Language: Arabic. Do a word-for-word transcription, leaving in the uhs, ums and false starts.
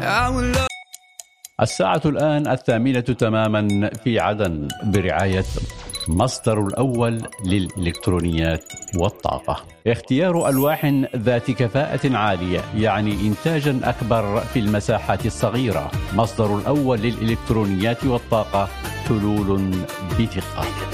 الساعة الآن الثامنة تماما في عدن برعاية مصدر الأول للإلكترونيات والطاقة. اختيار ألواح ذات كفاءة عالية يعني إنتاجا أكبر في المساحات الصغيرة. مصدر الأول للإلكترونيات والطاقة، حلول بثقة.